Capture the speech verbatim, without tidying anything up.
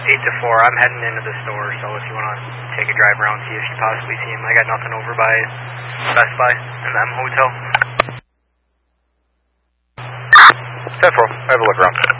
eight to four, I'm heading into the store, so if you want to take a drive around, see if you possibly see him. I got nothing over by Best Buy and the M Hotel. ten four, I have a look around.